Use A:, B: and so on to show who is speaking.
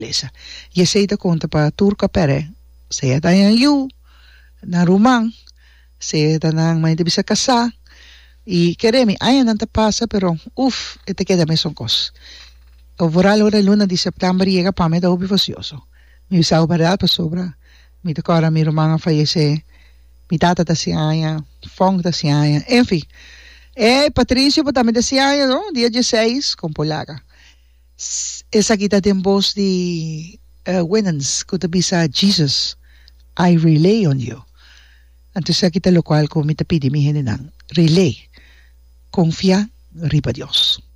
A: iglesia. Y ese te conta para turca pere, se da en yu, na rumang, se da nang may bisa casar, y queremi, ay, nanta pasa, pero, te queda me son cosas. O voral ora luna di settembre llega pa me da obi facioso. Mi usau verdad pa sobra. Mi te cora mi romana fallece, mi tata da siaia, fong da siaia, enfim. Patricio também da siaia, no? Dia 16, com polaga. Essa aqui tá tem voz de Winans, que bisa Jesus, I relay on you. Antes aqui tá lo qual, como mi te pidi mi henenang, relay. Confia, ripa Dios.